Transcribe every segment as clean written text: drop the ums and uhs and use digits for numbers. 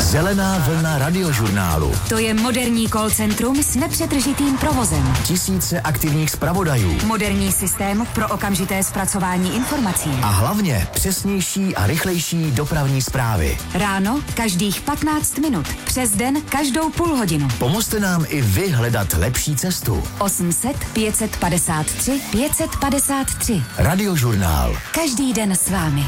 Zelená vlna radiožurnálu. To je moderní call centrum s nepřetržitým provozem. Tisíce aktivních zpravodajů. Moderní systém pro okamžité zpracování informací. A hlavně přesnější a rychlejší dopravní zprávy. Ráno každých 15 minut. Přes den každou půl hodinu. Pomozte nám i vy hledat lepší cestu. 800 553 553. Radiožurnál. Každý den s vámi.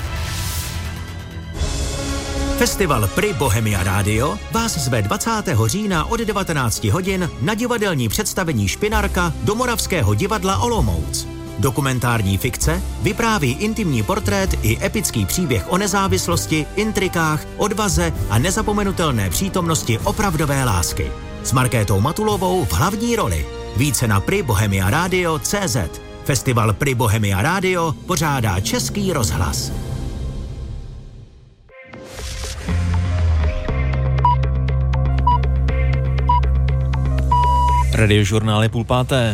Festival Pri Bohemia Radio vás zve 20. října od 19 hodin na divadelní představení Špinarka do Moravského divadla Olomouc. Dokumentární fikce vypráví intimní portrét i epický příběh o nezávislosti, intrikách, odvaze a nezapomenutelné přítomnosti opravdové lásky. S Markétou Matulovou v hlavní roli. Více na pribohemiaradio.cz. Festival Pri Bohemia Radio pořádá Český rozhlas. Radiožurnál je 4:30.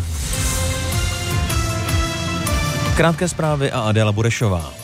Krátké zprávy a Adéla Burešová.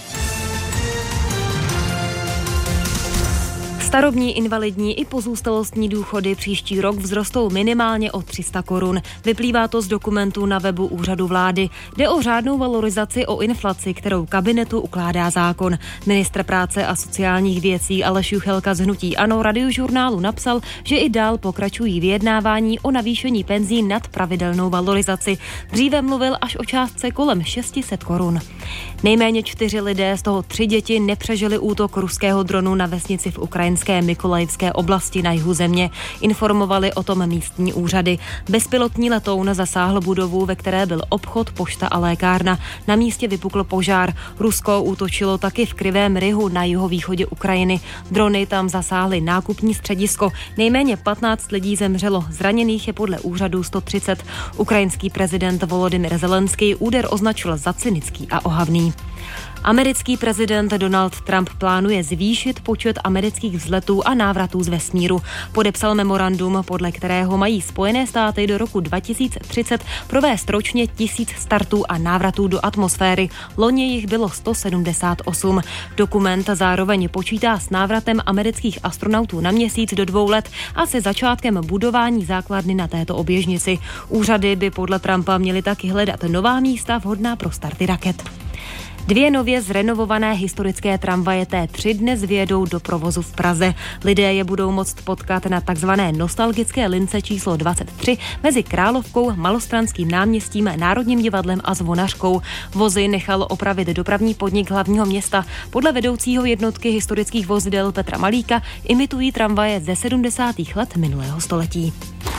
Starobní, invalidní i pozůstalostní důchody příští rok vzrostou minimálně o 300 korun. Vyplývá to z dokumentu na webu Úřadu vlády. Jde o řádnou valorizaci o inflaci, kterou kabinetu ukládá zákon. Ministr práce a sociálních věcí Aleš Juchelka z hnutí ANO Radiožurnálu napsal, že i dál pokračují vyjednávání o navýšení penzí nad pravidelnou valorizaci. Dříve mluvil až o částce kolem 600 korun. Nejméně 4 lidé, z toho 3 děti, nepřežili útok ruského dronu na vesnici v ukrajinské Mykolajivské oblasti na jihu země. Informovali o tom místní úřady. Bezpilotní letoun zasáhl budovu, ve které byl obchod, pošta a lékárna. Na místě vypukl požár. Rusko útočilo taky v Krivém Rihu na jihovýchodě Ukrajiny. Drony tam zasáhly nákupní středisko. Nejméně 15 lidí zemřelo. Zraněných je podle úřadů 130. Ukrajinský prezident Volodymyr Zelenský úder označil za cynický a ohavný. Americký prezident Donald Trump plánuje zvýšit počet amerických vzletů a návratů z vesmíru. Podepsal memorandum, podle kterého mají Spojené státy do roku 2030 provést ročně 1000 startů a návratů do atmosféry. Loni jich bylo 178. Dokument zároveň počítá s návratem amerických astronautů na Měsíc do 2 let a se začátkem budování základny na této oběžnici. Úřady by podle Trumpa měly taky hledat nová místa vhodná pro starty raket. 2 nově zrenovované historické tramvaje T3 dnes vjedou do provozu v Praze. Lidé je budou moct potkat na takzvané nostalgické lince číslo 23 mezi Královkou, Malostranským náměstím, Národním divadlem a Zvonařkou. Vozy nechal opravit dopravní podnik hlavního města. Podle vedoucího jednotky historických vozidel Petra Malíka imitují tramvaje ze 70. let minulého století.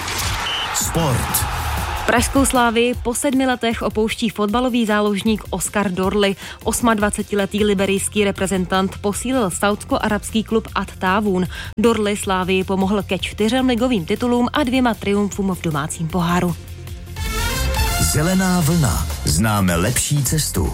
Sport. Pražskou Slávii po 7 letech opouští fotbalový záložník Oscar Dorly. 28letý liberijský reprezentant posílil saúdsko-arabský klub At-Tawun. Dorly Slávii pomohl ke 4 ligovým titulům a 2 triumfům v domácím poháru. Zelená vlna. Známe lepší cestu.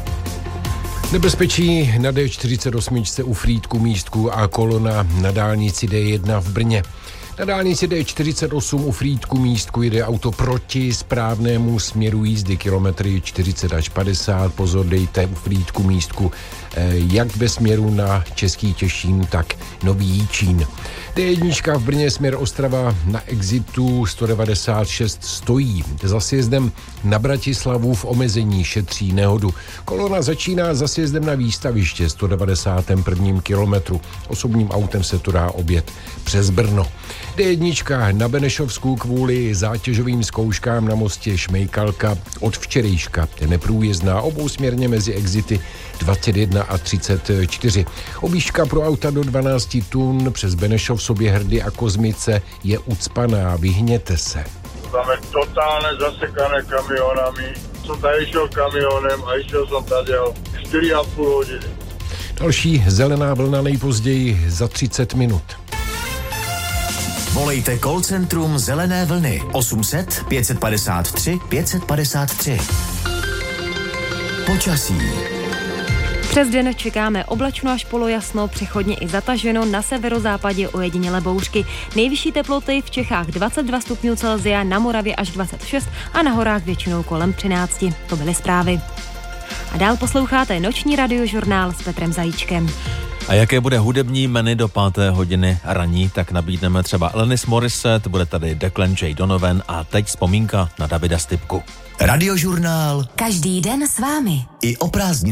Nebezpečí na D48 u Frýdku Místku a kolona na dálnici D1 v Brně. Na dálnici D48 u Frýdku Místku jde auto proti správnému směru jízdy, kilometry 40 až 50. Pozor, dejte u Frýdku Místku jak ve směru na Český Těšín, tak Nový Jičín. D1 v Brně směr Ostrava na exitu 196 stojí. Za sjezdem na Bratislavu v omezení šetří nehodu. Kolona začíná za sjezdem na výstaviště 191. kilometru. Osobním autem se to dá objet přes Brno. D1 na Benešovsku kvůli zátěžovým zkouškám na mostě Šmejkalka od včerejška. Neprůjezdná obousměrně mezi exity 21 a 34. Objížďka pro auta do 12 tun přes Benešov, Soběhrdy a Kozmice je ucpaná. Vyhněte se. Tam je totálně zasekané kamionami. Jsem tady šel kamionem a išel jsem tady 4,5 hodiny. Další zelená vlna nejpozději za 30 minut. Volejte call centrum Zelené vlny 800 553 553. Počasí. Přes den čekáme oblačno až polojasno, přechodně i zataženo, na severozápadě ojedinělé bouřky. Nejvyšší teploty v Čechách 22 stupňů Celsia, na Moravě až 26 a na horách většinou kolem 13. To byly zprávy. A dál posloucháte noční radiožurnál s Petrem Zajíčkem. A jaké bude hudební menu do 5. hodiny ranní, tak nabídneme třeba Alanis Morissette, bude tady Declan J. Donovan a teď vzpomínka na Davida Stipku. Radiožurnál. Každý den s vámi. I o prázdninách.